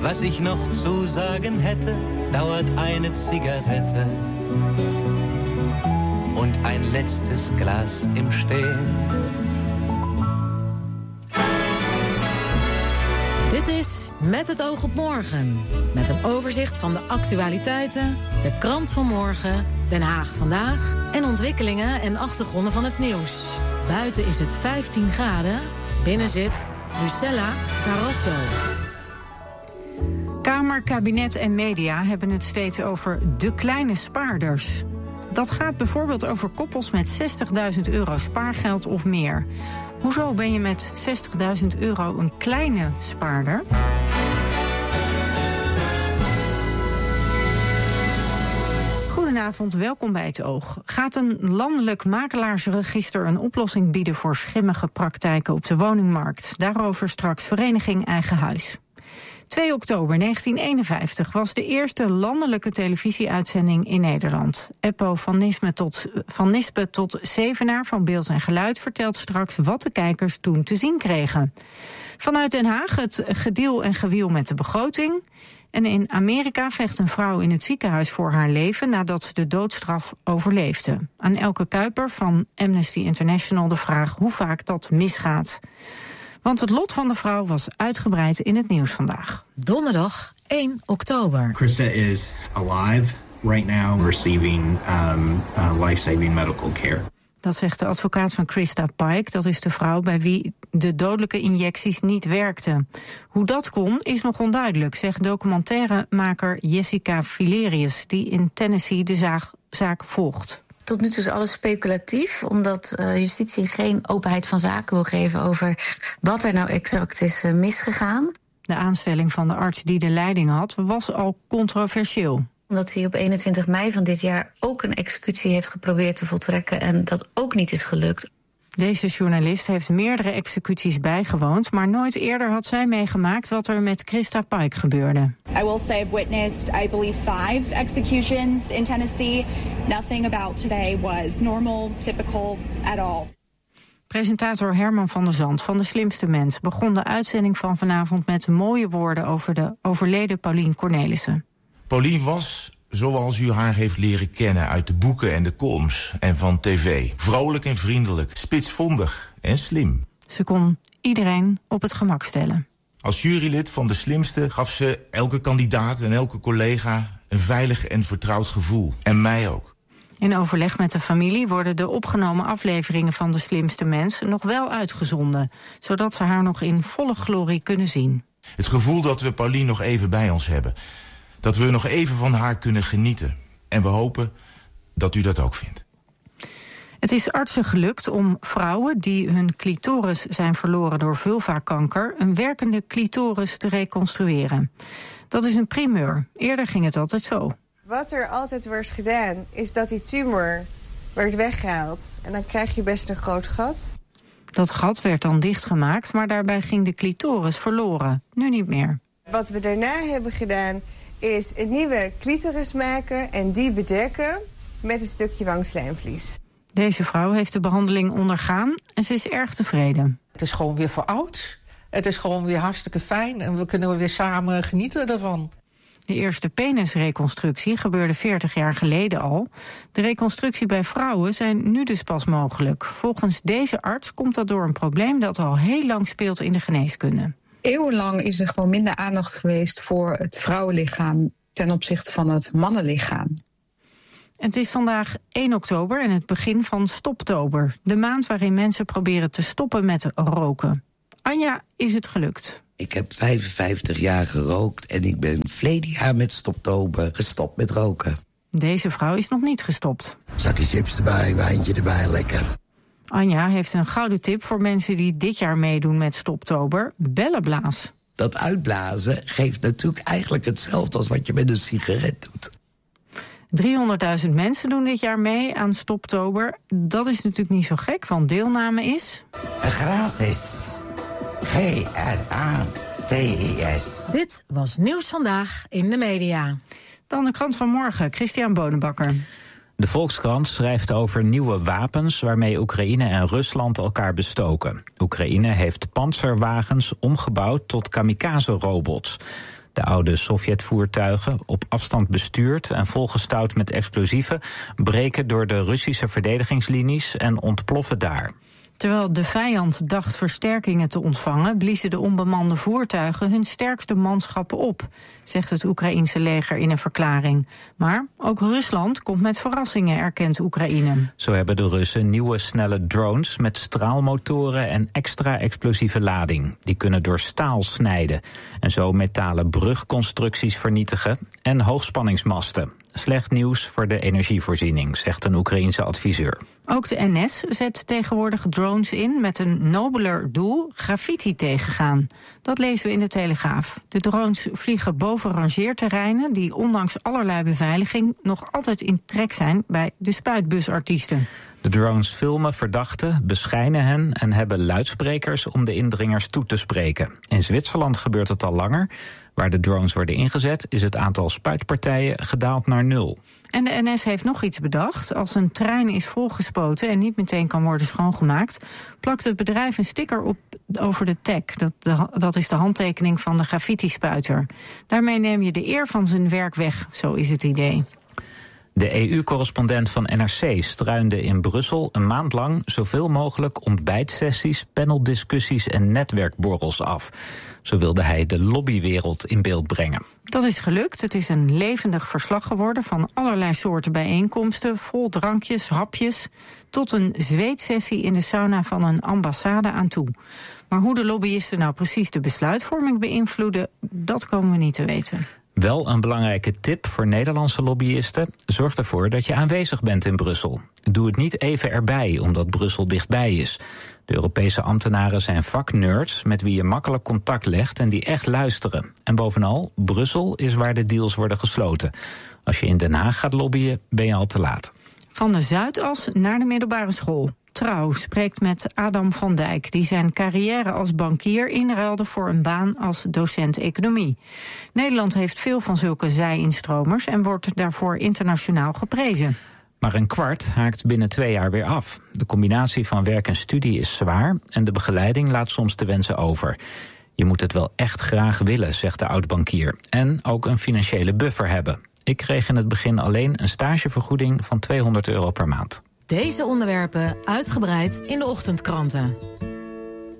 Was ich noch zu sagen hätte, dauert eine Zigarette und ein letztes Glas im Stehen. Dit is Met het oog op morgen. Met een overzicht van de actualiteiten, de krant van morgen, Den Haag vandaag en ontwikkelingen en achtergronden van het nieuws. Buiten is het 15 graden, binnen zit Lucella Carrasso. Kamer, kabinet en media hebben het steeds over de kleine spaarders. Dat gaat bijvoorbeeld over koppels met €60.000 spaargeld of meer. Hoezo ben je met €60.000 een kleine spaarder? Goedenavond, welkom bij Het Oog. Gaat een landelijk makelaarsregister een oplossing bieden voor schimmige praktijken op de woningmarkt? Daarover straks Vereniging Eigen Huis. 2 oktober 1951 was de eerste landelijke televisieuitzending in Nederland. Eppo van Nispe tot Zevenaar van Beeld en Geluid vertelt straks wat de kijkers toen te zien kregen. Vanuit Den Haag het gedeal en gewiel met de begroting. En in Amerika vecht een vrouw in het ziekenhuis voor haar leven nadat ze de doodstraf overleefde. Aan Elke Kuiper van Amnesty International de vraag hoe vaak dat misgaat. Want het lot van de vrouw was uitgebreid in het nieuws vandaag. Donderdag 1 oktober. Krista is alive right now, receiving life-saving medical care. Dat zegt de advocaat van Krista Pike. Dat is de vrouw bij wie de dodelijke injecties niet werkten. Hoe dat kon, is nog onduidelijk, zegt documentairemaker Jessica Filerius, die in Tennessee de zaak volgt. Tot nu toe is alles speculatief, omdat justitie geen openheid van zaken wil geven over wat er nou exact is misgegaan. De aanstelling van de arts die de leiding had was al controversieel. Omdat hij op 21 mei van dit jaar ook een executie heeft geprobeerd te voltrekken en dat ook niet is gelukt. Deze journalist heeft meerdere executies bijgewoond, maar nooit eerder had zij meegemaakt wat er met Krista Pike gebeurde. I will say I've witnessed, I believe, 5 executions in Tennessee. Nothing about today was normal, typical at all. Presentator Herman van der Zand van De Slimste Mens begon de uitzending van vanavond met mooie woorden over de overleden Paulien Cornelissen. Paulien was, zoals u haar heeft leren kennen uit de boeken en de columns en van tv, vrolijk en vriendelijk, spitsvondig en slim. Ze kon iedereen op het gemak stellen. Als jurylid van De Slimste gaf ze elke kandidaat en elke collega een veilig en vertrouwd gevoel. En mij ook. In overleg met de familie worden de opgenomen afleveringen van De Slimste Mens nog wel uitgezonden, zodat ze haar nog in volle glorie kunnen zien. Het gevoel dat we Paulien nog even bij ons hebben. Dat we nog even van haar kunnen genieten. En we hopen dat u dat ook vindt. Het is artsen gelukt om vrouwen die hun clitoris zijn verloren door vulvakanker een werkende clitoris te reconstrueren. Dat is een primeur. Eerder ging het altijd zo. Wat er altijd wordt gedaan is dat die tumor wordt weggehaald. En dan krijg je best een groot gat. Dat gat werd dan dichtgemaakt, maar daarbij ging de clitoris verloren. Nu niet meer. Wat we daarna hebben gedaan is een nieuwe clitoris maken en die bedekken met een stukje wangslijmvlies. Deze vrouw heeft de behandeling ondergaan en ze is erg tevreden. Het is gewoon weer voor oud. Het is gewoon weer hartstikke fijn en we kunnen weer samen genieten ervan. De eerste penisreconstructie gebeurde 40 jaar geleden al. De reconstructie bij vrouwen zijn nu dus pas mogelijk. Volgens deze arts komt dat door een probleem dat al heel lang speelt in de geneeskunde. Eeuwenlang is er gewoon minder aandacht geweest voor het vrouwenlichaam ten opzichte van het mannenlichaam. Het is vandaag 1 oktober en het begin van Stoptober. De maand waarin mensen proberen te stoppen met roken. Anja, is het gelukt? Ik heb 55 jaar gerookt en ik ben verleden jaar met Stoptober gestopt met roken. Deze vrouw is nog niet gestopt. Zakje chips erbij, wijntje erbij, lekker. Anja heeft een gouden tip voor mensen die dit jaar meedoen met Stoptober. Bellenblaas. Dat uitblazen geeft natuurlijk eigenlijk hetzelfde als wat je met een sigaret doet. 300.000 mensen doen dit jaar mee aan Stoptober. Dat is natuurlijk niet zo gek, want deelname is gratis. GRATIS. Dit was Nieuws Vandaag in de media. Dan de krant van morgen, Christian Bonenbakker. De Volkskrant schrijft over nieuwe wapens waarmee Oekraïne en Rusland elkaar bestoken. Oekraïne heeft panzerwagens omgebouwd tot kamikaze-robots. De oude Sovjetvoertuigen, op afstand bestuurd en volgestouwd met explosieven, breken door de Russische verdedigingslinies en ontploffen daar. Terwijl de vijand dacht versterkingen te ontvangen, bliezen de onbemande voertuigen hun sterkste manschappen op, zegt het Oekraïense leger in een verklaring. Maar ook Rusland komt met verrassingen, erkent Oekraïne. Zo hebben de Russen nieuwe snelle drones met straalmotoren en extra explosieve lading. Die kunnen door staal snijden en zo metalen brugconstructies vernietigen en hoogspanningsmasten. Slecht nieuws voor de energievoorziening, zegt een Oekraïense adviseur. Ook de NS zet tegenwoordig drones in met een nobeler doel: graffiti tegengaan. Dat lezen we in de Telegraaf. De drones vliegen boven rangeerterreinen die ondanks allerlei beveiliging nog altijd in trek zijn bij de spuitbusartiesten. De drones filmen verdachten, beschijnen hen en hebben luidsprekers om de indringers toe te spreken. In Zwitserland gebeurt het al langer. Waar de drones worden ingezet is het aantal spuitpartijen gedaald naar 0. En de NS heeft nog iets bedacht. Als een trein is volgespoten en niet meteen kan worden schoongemaakt, plakt het bedrijf een sticker op over de tag. Dat is de handtekening van de graffiti-spuiter. Daarmee neem je de eer van zijn werk weg, zo is het idee. De EU-correspondent van NRC struinde in Brussel een maand lang zoveel mogelijk ontbijtsessies, paneldiscussies en netwerkborrels af. Zo wilde hij de lobbywereld in beeld brengen. Dat is gelukt. Het is een levendig verslag geworden van allerlei soorten bijeenkomsten, vol drankjes, hapjes, tot een zweetsessie in de sauna van een ambassade aan toe. Maar hoe de lobbyisten nou precies de besluitvorming beïnvloeden, dat komen we niet te weten. Wel een belangrijke tip voor Nederlandse lobbyisten: zorg ervoor dat je aanwezig bent in Brussel. Doe het niet even erbij, omdat Brussel dichtbij is. De Europese ambtenaren zijn vaknerds met wie je makkelijk contact legt en die echt luisteren. En bovenal, Brussel is waar de deals worden gesloten. Als je in Den Haag gaat lobbyen, ben je al te laat. Van de Zuidas naar de middelbare school. Trouw spreekt met Adam van Dijk, die zijn carrière als bankier inruilde voor een baan als docent economie. Nederland heeft veel van zulke zij-instromers en wordt daarvoor internationaal geprezen. Maar een kwart haakt binnen 2 jaar weer af. De combinatie van werk en studie is zwaar en de begeleiding laat soms te wensen over. Je moet het wel echt graag willen, zegt de oud-bankier. En ook een financiële buffer hebben. Ik kreeg in het begin alleen een stagevergoeding van €200 per maand. Deze onderwerpen uitgebreid in de ochtendkranten.